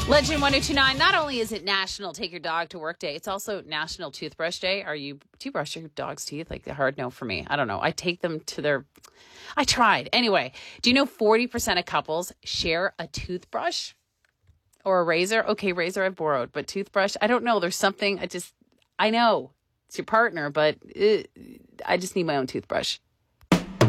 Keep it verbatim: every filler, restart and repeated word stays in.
Legend one oh two nine, not only is it National Take Your Dog to Work Day, it's also National Toothbrush Day. Are you, do you brush your dog's teeth? Like a hard no for me. I don't know. I take them to their, I tried. Anyway, do you know forty percent of couples share a toothbrush or a razor? Okay, razor I've borrowed, but toothbrush, I don't know. There's something, I just, I know it's your partner, but it, I just need my own toothbrush.